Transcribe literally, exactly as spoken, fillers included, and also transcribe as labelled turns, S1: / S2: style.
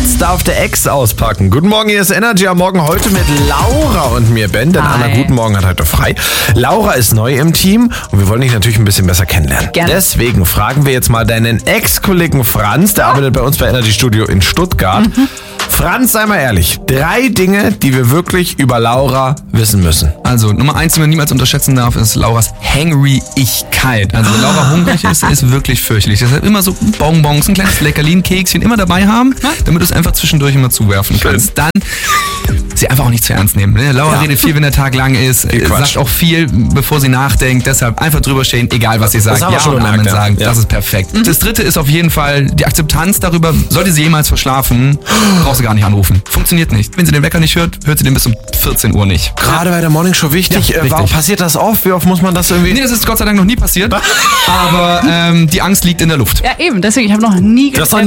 S1: Jetzt darf der Ex auspacken. Guten Morgen, hier ist Energy am Morgen heute mit Laura und mir, Ben. Denn
S2: Hi.
S1: Anna, guten Morgen, hat heute frei. Laura ist neu im Team und wir wollen dich natürlich ein bisschen besser kennenlernen.
S2: Gerne.
S1: Deswegen fragen wir jetzt mal deinen Ex-Kollegen Franz, der arbeitet bei uns bei Energy Studio in Stuttgart. Mhm. Franz, sei mal ehrlich, drei Dinge, die wir wirklich über Laura wissen müssen.
S3: Also, Nummer eins, die man niemals unterschätzen darf, ist Lauras Hangry-Igkeit. Also, wenn Laura hungrig ist, ist wirklich fürchterlich. Deshalb immer so Bonbons, ein kleines Leckerli, Kekschen immer dabei haben, damit du es einfach zwischendurch immer zuwerfen kannst. Dann sie einfach auch nicht zu ernst nehmen. Ne? Laura
S1: Ja.
S3: redet viel, wenn der Tag lang ist, äh, sagt auch viel, bevor sie nachdenkt. Deshalb einfach drüber stehen, egal was sie sagt.
S1: haben wir
S3: Ja
S1: schon
S3: und
S1: gemerkt,
S3: Amen
S1: ja.
S3: sagen.
S1: Ja.
S3: Das ist perfekt. Mhm. Das dritte ist auf jeden Fall die Akzeptanz darüber, sollte sie jemals verschlafen, braucht sie gar nicht anrufen. Funktioniert nicht. Wenn sie den Wecker nicht hört, hört sie den bis um vierzehn Uhr nicht.
S1: Gerade bei der Morningshow wichtig.
S3: Ja,
S1: äh, warum
S3: richtig.
S1: passiert das oft? Wie oft muss man das irgendwie...
S3: Nee, das ist Gott sei Dank noch nie passiert. Aber ähm, die Angst liegt in der Luft.
S2: Ja, eben. Deswegen, ich habe noch nie
S1: Das
S2: getrennt.